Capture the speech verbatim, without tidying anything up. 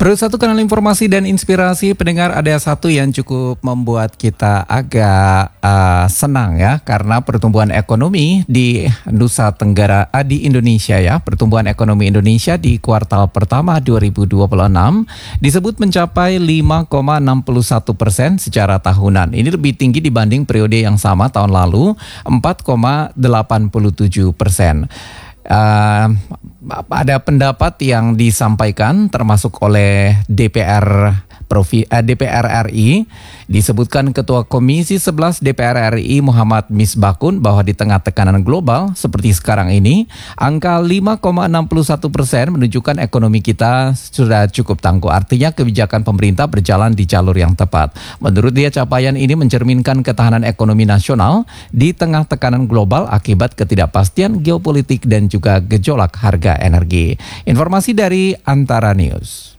Terus satu kanal informasi dan inspirasi pendengar, ada satu yang cukup membuat kita agak uh, senang ya, karena pertumbuhan ekonomi di Nusa Tenggara uh, di Indonesia ya, pertumbuhan ekonomi Indonesia di kuartal pertama dua ribu dua puluh enam disebut mencapai lima koma enam satu persen secara tahunan. Ini lebih tinggi dibanding periode yang sama tahun lalu, empat koma delapan tujuh persen. Uh, ada pendapat yang disampaikan termasuk oleh D P R Provi, uh, D P R R I, disebutkan Ketua Komisi sebelas D P R R I Muhammad Misbakun bahwa di tengah tekanan global seperti sekarang ini, angka lima koma enam satu persen menunjukkan ekonomi kita sudah cukup tangguh. Artinya kebijakan pemerintah berjalan di jalur yang tepat. Menurut dia, capaian ini mencerminkan ketahanan ekonomi nasional di tengah tekanan global akibat ketidakpastian geopolitik dan juga gejolak harga energi. Informasi dari Antara News.